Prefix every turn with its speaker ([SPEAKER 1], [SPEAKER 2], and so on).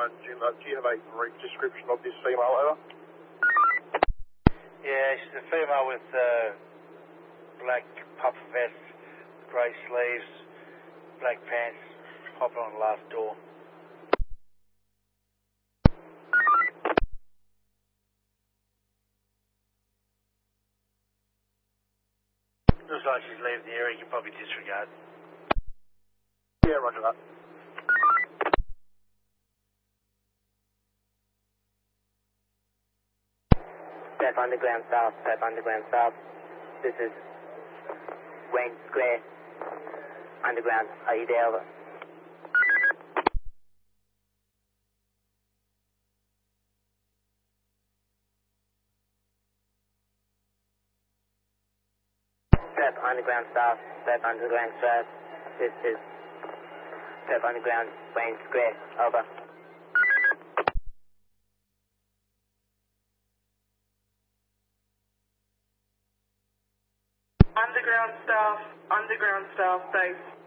[SPEAKER 1] Do you have a brief description of this female, over?
[SPEAKER 2] Yeah, she's a female with black puffer vest, grey sleeves, black pants, hopping on the last door. Looks like she's leaving the area. You can probably disregard.
[SPEAKER 1] Yeah, roger that.
[SPEAKER 3] Step Underground South, Step Underground South. This is Wayne Square. Underground, are you there? Over. Step Underground South, Step Underground South. This is Step Underground, Wayne Square. Over.
[SPEAKER 4] Underground staff, base.